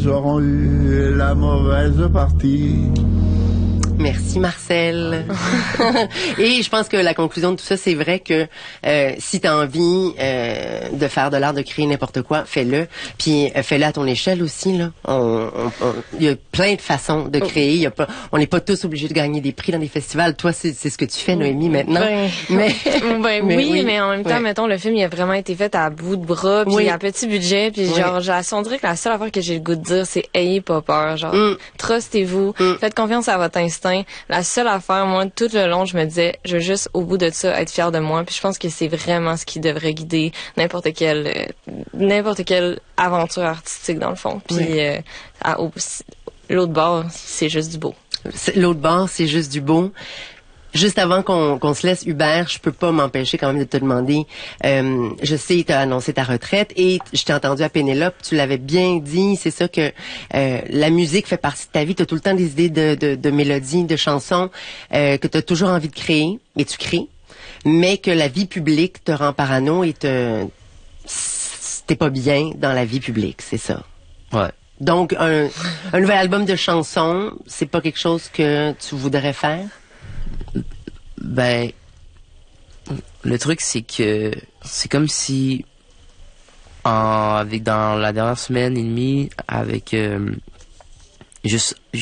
nous aurons eu la mauvaise partie. Merci Marcel. Et je pense que la conclusion de tout ça, c'est vrai que si tu as envie de faire de l'art, de créer n'importe quoi, fais-le. Puis fais-le à ton échelle aussi. Là. Il y a plein de façons de créer. On n'est pas tous obligés de gagner des prix dans des festivals. Toi, c'est ce que tu fais, Noémie, maintenant. Oui, mais en même temps, mettons, le film, il a vraiment été fait à bout de bras, puis à petit budget, puis genre, on dirait que la seule affaire que j'ai le goût de dire, c'est ayez pas peur. Genre, trustez-vous, faites confiance à votre instinct. La seule affaire, moi, tout le long, je me disais, je veux juste, au bout de ça, être fière de moi. Puis je pense que c'est vraiment ce qui devrait guider n'importe quelle aventure artistique, dans le fond. Puis l'autre bord, c'est juste du beau. L'autre bord, c'est juste du beau. Juste avant qu'on se laisse, Hubert, je peux pas m'empêcher quand même de te demander, je sais que tu as annoncé ta retraite et je t'ai entendu à Pénélope, tu l'avais bien dit, c'est ça que la musique fait partie de ta vie, tu as tout le temps des idées de mélodies, de chansons que tu as toujours envie de créer, et tu crées, mais que la vie publique te rend parano et t'es pas bien dans la vie publique, c'est ça. Ouais. Donc, un nouvel album de chansons, c'est pas quelque chose que tu voudrais faire? Ben, le truc, c'est que c'est comme si, dans la dernière semaine et demie, avec juste